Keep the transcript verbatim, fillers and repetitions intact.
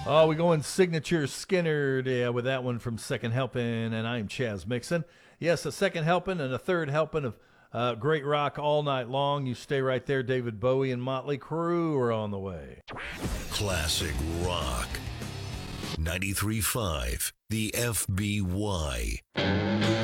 Oh, we going signature Skinner, yeah, with that one from Second Helping, and I'm Chaz Mixon. Yes, a second helping and a third helping of uh, great rock all night long. You stay right there. David Bowie and Motley Crue are on the way. Classic rock. ninety-three point five, the F B Y.